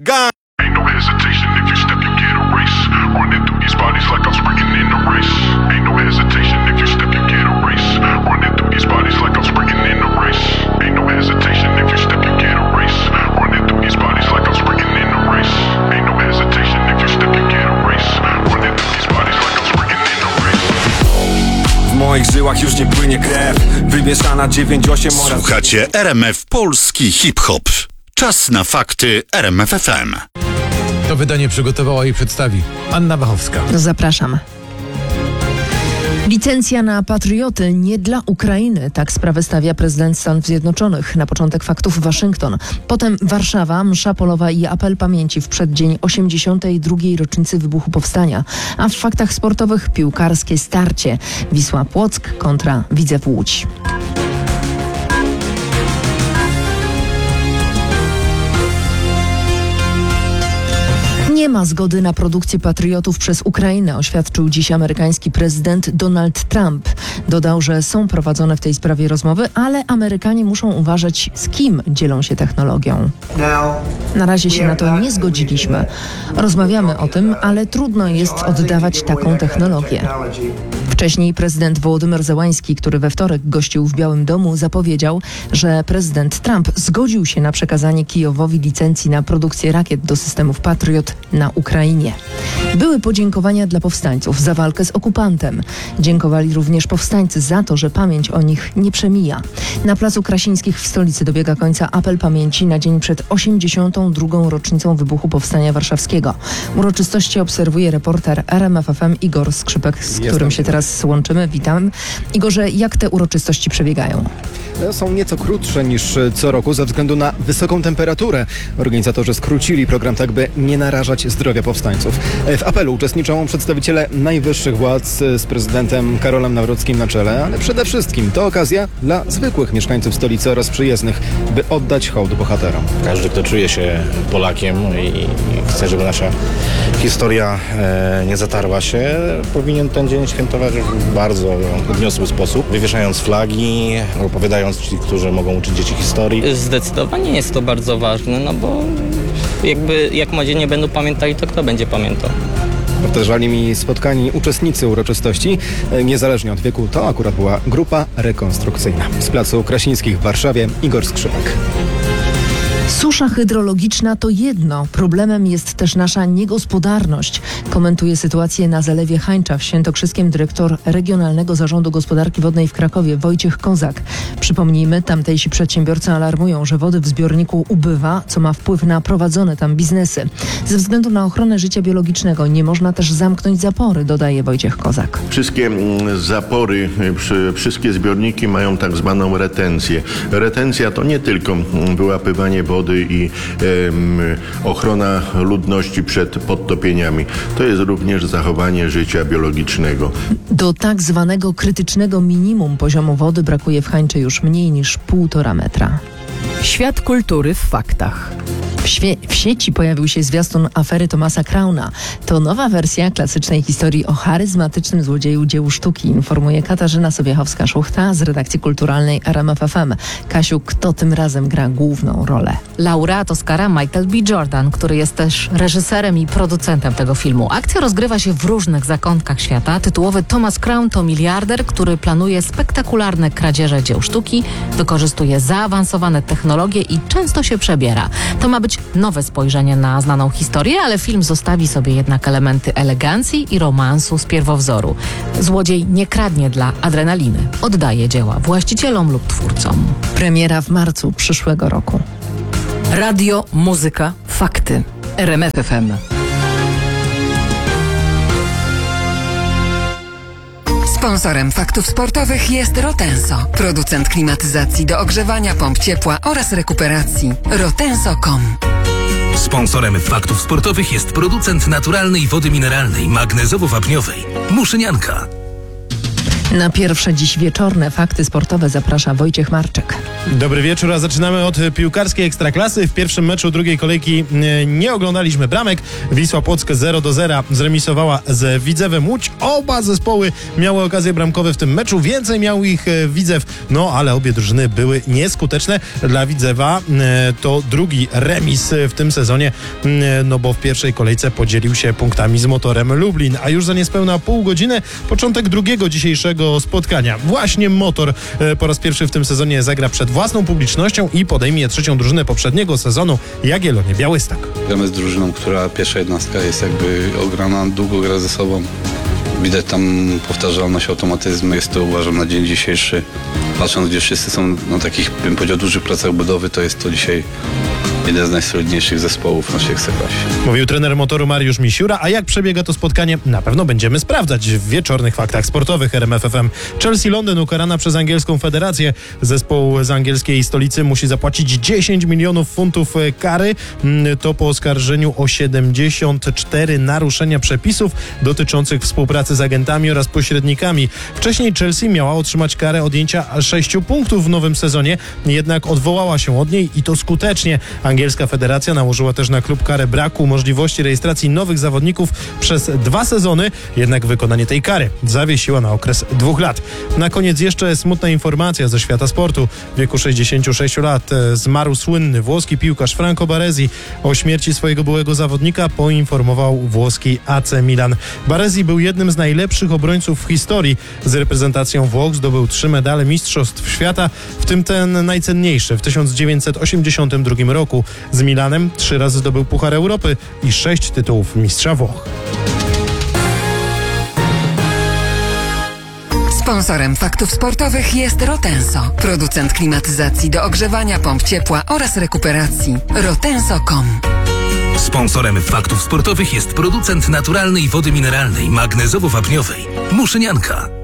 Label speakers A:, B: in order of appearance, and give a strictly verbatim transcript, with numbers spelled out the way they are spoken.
A: gang.
B: Ain't no hesitation, if you step you get erased. Running through these bodies like I'm sprinting in a race. Ain't no hesitation, if you step you get erased. Running through these bodies like I'm sprinting in a race. Ain't no hesitation, if you step you get erased. Running through these bodies like I'm sprinting in a race. Ain't no hesitation, if you step you get erased. Running through these bodies like I'm sprinting in a race.
A: W moich żyłach już nie płynie krew. Wymieszana dziewięć osiem oraz...
C: Słuchacie R M F Polski Hip-Hop. Czas na fakty R M F F M.
D: To wydanie przygotowała i przedstawi Anna Wachowska.
E: Zapraszam. Licencja na patrioty nie dla Ukrainy. Tak sprawę stawia prezydent Stanów Zjednoczonych. Na początek faktów Waszyngton. Potem Warszawa, msza polowa i apel pamięci w przeddzień osiemdziesiątej drugiej rocznicy wybuchu powstania. A w faktach sportowych piłkarskie starcie. Wisła Płock kontra Widzew Łódź. Nie ma zgody na produkcję patriotów przez Ukrainę, oświadczył dziś amerykański prezydent Donald Trump. Dodał, że są prowadzone w tej sprawie rozmowy, ale Amerykanie muszą uważać, z kim dzielą się technologią. Na razie się na to nie zgodziliśmy. Rozmawiamy o tym, ale trudno jest oddawać taką technologię. Wcześniej prezydent Wołodymyr Zełański, który we wtorek gościł w Białym Domu, zapowiedział, że prezydent Trump zgodził się na przekazanie Kijowowi licencji na produkcję rakiet do systemów Patriot na Ukrainie. Były podziękowania dla powstańców za walkę z okupantem. Dziękowali również powstańcy za to, że pamięć o nich nie przemija. Na Placu Krasińskich w stolicy dobiega końca apel pamięci na dzień przed osiemdziesiątą drugą rocznicą wybuchu Powstania Warszawskiego. Uroczystości obserwuje reporter R M F F M Igor Skrzypek, z
F: Jestem.
E: którym się teraz łączymy. Witam. Igorze, jak te uroczystości przebiegają?
F: Są nieco krótsze niż co roku ze względu na wysoką temperaturę. Organizatorzy skrócili program tak, by nie narażać zdrowia powstańców. W apelu uczestniczą przedstawiciele najwyższych władz z prezydentem Karolem Nawrockim na czele, ale przede wszystkim to okazja dla zwykłych mieszkańców stolicy oraz przyjezdnych, by oddać hołd bohaterom.
G: Każdy, kto czuje się Polakiem i chce, żeby nasza historia e, nie zatarła się, powinien ten dzień świętować w bardzo podniosły sposób, wywieszając flagi, opowiadając ci, którzy mogą uczyć dzieci historii.
H: Zdecydowanie jest to bardzo ważne, no bo jakby jak młodzież nie będą pamiętali, to kto będzie pamiętał?
F: Powtarzali mi spotkani uczestnicy uroczystości. Niezależnie od wieku, to akurat była grupa rekonstrukcyjna. Z Placu Krasińskich w Warszawie Igor Skrzypek.
E: Susza hydrologiczna to jedno. Problemem jest też nasza niegospodarność. Komentuje sytuację na Zalewie Hańcza w Świętokrzyskiem dyrektor Regionalnego Zarządu Gospodarki Wodnej w Krakowie Wojciech Kozak. Przypomnijmy, tamtejsi przedsiębiorcy alarmują, że wody w zbiorniku ubywa, co ma wpływ na prowadzone tam biznesy. Ze względu na ochronę życia biologicznego nie można też zamknąć zapory, dodaje Wojciech Kozak.
I: Wszystkie zapory, wszystkie zbiorniki mają tak zwaną retencję. Retencja to nie tylko wyłapywanie wody i em, ochrona ludności przed podtopieniami. To jest również zachowanie życia biologicznego.
E: Do tak zwanego krytycznego minimum poziomu wody brakuje w Hańczy już mniej niż półtora metra.
J: Świat kultury w faktach.
E: W, świe- w sieci pojawił się zwiastun afery Thomasa Crowna. To nowa wersja klasycznej historii o charyzmatycznym złodzieju dzieł sztuki, informuje Katarzyna Sobiechowska-Szuchta z redakcji kulturalnej R M F F M. Kasiu, kto tym razem gra główną rolę?
J: Laureat Oscara Michael B. Jordan, który jest też reżyserem i producentem tego filmu. Akcja rozgrywa się w różnych zakątkach świata. Tytułowy Thomas Crown to miliarder, który planuje spektakularne kradzieże dzieł sztuki, wykorzystuje zaawansowane technologie i często się przebiera. To ma być nowe spojrzenie na znaną historię, ale film zostawi sobie jednak elementy elegancji i romansu z pierwowzoru. Złodziej nie kradnie dla adrenaliny. Oddaje dzieła właścicielom lub twórcom.
E: Premiera w marcu przyszłego roku.
J: Radio, muzyka, fakty. R M F F M.
K: Sponsorem faktów sportowych jest Rotenso, producent klimatyzacji do ogrzewania pomp ciepła oraz rekuperacji. rotenso kropka com.
L: Sponsorem faktów sportowych jest producent naturalnej wody mineralnej magnezowo-wapniowej Muszynianka.
E: Na pierwsze dziś wieczorne fakty sportowe zaprasza Wojciech Marczek.
M: Dobry wieczór, a zaczynamy od piłkarskiej Ekstraklasy. W pierwszym meczu drugiej kolejki nie oglądaliśmy bramek. Wisła Płock zero do zera zremisowała z Widzewem Łódź. Oba zespoły miały okazje bramkowe w tym meczu. Więcej miał ich Widzew, no ale obie drużyny były nieskuteczne. Dla Widzewa to drugi remis w tym sezonie, no bo w pierwszej kolejce podzielił się punktami z Motorem Lublin, a już za niespełna pół godziny początek drugiego dzisiejszego spotkania. Właśnie Motor po raz pierwszy w tym sezonie zagra przed własną publicznością i podejmie trzecią drużynę poprzedniego sezonu, Jagiellonię Białystok.
N: Gramy z drużyną, która pierwsza jednostka jest jakby ograna, długo gra ze sobą. Widać tam powtarzalność, automatyzm. Jest to, uważam, na dzień dzisiejszy, patrząc, gdzie wszyscy są na takich, bym powiedział, dużych pracach budowy, to jest to dzisiaj jeden z najsolidniejszych zespołów w naszej Ekstraklasie.
M: Mówił trener Motoru Mariusz Misiura, a jak przebiega to spotkanie, na pewno będziemy sprawdzać w wieczornych faktach sportowych R M F F M. Chelsea Londyn ukarana przez angielską federację. Zespół z angielskiej stolicy musi zapłacić dziesięć milionów funtów kary. To po oskarżeniu o siedemdziesiąt cztery naruszenia przepisów dotyczących współpracy z agentami oraz pośrednikami. Wcześniej Chelsea miała otrzymać karę odjęcia sześciu punktów w nowym sezonie, jednak odwołała się od niej i to skutecznie. Angielska federacja nałożyła też na klub karę braku możliwości rejestracji nowych zawodników przez dwa sezony, jednak wykonanie tej kary zawiesiła na okres dwóch lat. Na koniec jeszcze smutna informacja ze świata sportu. W wieku sześćdziesięciu sześciu lat zmarł słynny włoski piłkarz Franco Baresi. O śmierci swojego byłego zawodnika poinformował włoski A C Milan. Baresi był jednym z najlepszych obrońców w historii. Z reprezentacją Włoch zdobył trzy medale mistrzostw świata, w tym ten najcenniejszy w tysiąc dziewięćset osiemdziesiątym drugim roku. Z Milanem trzy razy zdobył Puchar Europy i sześć tytułów mistrza Włoch.
K: Sponsorem faktów sportowych jest Rotenso, producent klimatyzacji do ogrzewania, pomp ciepła oraz rekuperacji. rotenso kropka com.
L: Sponsorem faktów sportowych jest producent naturalnej wody mineralnej magnezowo-wapniowej Muszynianka.